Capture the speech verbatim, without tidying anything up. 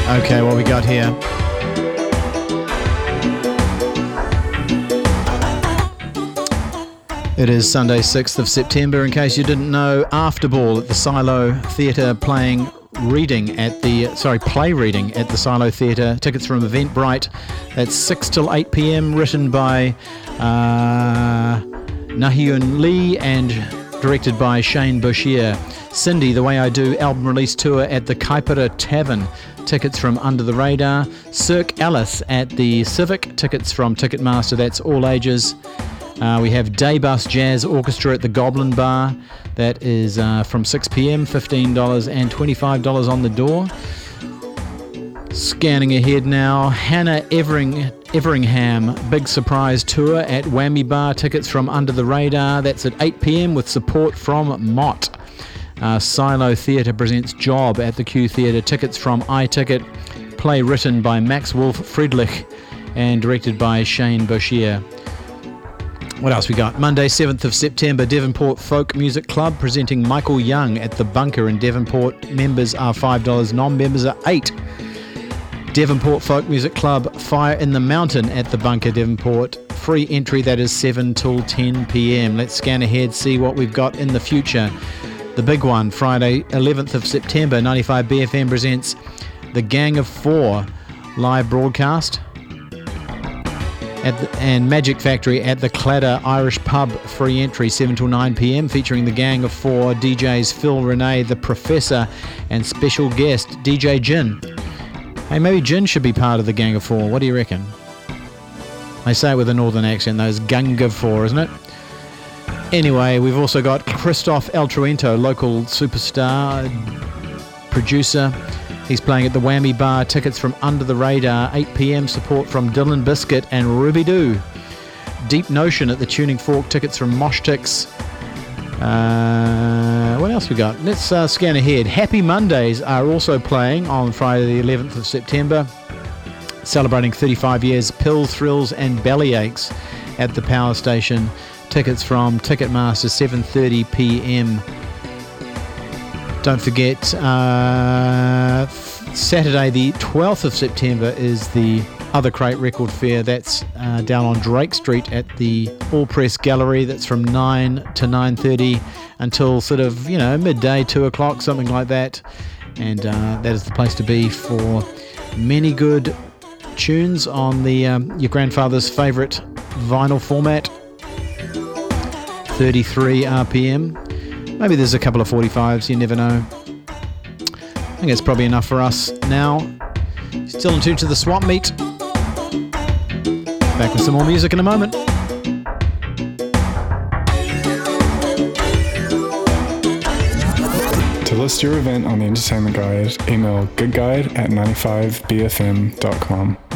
Okay, what we got here? It is Sunday, sixth of September. In case you didn't know, Afterball at the Silo Theatre playing reading at the, sorry, play reading at the Silo Theatre. Tickets from Eventbrite. That's six till eight p.m. Written by uh, Nahyun Lee and directed by Shane Boshier. Cindy, The Way I Do album release tour at the Kaipara Tavern. Tickets from Under the Radar. Cirque Alice at the Civic. Tickets from Ticketmaster. That's all ages. Uh, we have Daybus Jazz Orchestra at the Goblin Bar. That is uh, from six p.m, fifteen dollars and twenty-five dollars on the door. Scanning ahead now, Hannah Evering, Everingham Big Surprise Tour at Whammy Bar. Tickets from Under the Radar. That's at eight p.m. with support from Mott. Uh, Silo Theatre presents Job at the Q Theatre. Tickets from iTicket. Play written by Max Wolf Friedrich and directed by Shane Boshier. What else we got? Monday, seventh of September, Devonport Folk Music Club presenting Michael Young at the Bunker in Devonport. Members are five dollars, non-members are eight dollars. Devonport Folk Music Club, Fire in the Mountain at the Bunker, Devonport. Free entry, that is seven till ten p.m. Let's scan ahead, see what we've got in the future. The big one, Friday, eleventh of September, ninety-five B F M presents The Gang of Four live broadcast. At the, and Magic Factory at the Cladder Irish Pub, free entry, seven till nine p.m, featuring the Gang of Four, D Js Phil Renee, The Professor, and special guest D J Jin. Hey, maybe Jin should be part of the Gang of Four. What do you reckon? They say it with a northern accent, those Gang of Four, isn't it? Anyway, we've also got Christoph Altruento, local superstar, producer. He's playing at the Whammy Bar. Tickets from Under the Radar, eight p.m. Support from Dylan Biscuit and Ruby Doo. Deep Notion at the Tuning Fork. Tickets from Mosh Tix. Uh, what else we got? Let's uh, scan ahead. Happy Mondays are also playing on Friday the eleventh of September. Celebrating thirty-five years. Pills, Thrills and Bellyaches at the Power Station. Tickets from Ticketmaster, seven thirty p.m. Don't forget, uh, Saturday the twelfth of September is the Other Crate Record Fair. That's uh, down on Drake Street at the All Press Gallery. That's from nine to nine thirty until sort of, you know, midday, two o'clock, something like that. And uh, that is the place to be for many good tunes on the um, your grandfather's favourite vinyl format, thirty-three R P M. Maybe there's a couple of forty-fives, you never know. I think it's probably enough for us now. Still in tune to the Swamp Meet. Back with some more music in a moment. To list your event on the Entertainment Guide, email goodguide at ninety-five b f m dot com.